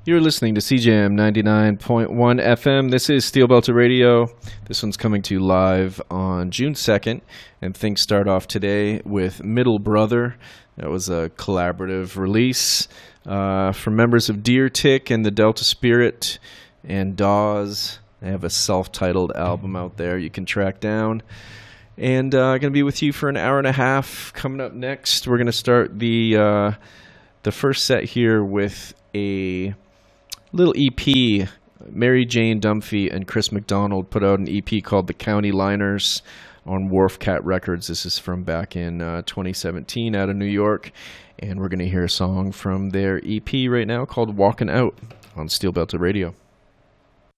You're listening to CJM 99.1 FM. This is Steel Belted Radio. This one's coming to you live on June 2nd, and things start off today with Middle Brother. That was a collaborative release from members of Deer Tick and the Delta Spirit and Dawes. They have a self-titled album out there you can track down. And going to be with you for an hour and a half. Coming up next, we're going to start the first set here with a little EP. Mary Jane Dunphy and Chris McDonald put out an EP called The County Liners on Wharf Cat Records. This is from back in 2017 out of New York. And we're going to hear a song from their EP right now called Walkin' Out on Steel Belted Radio.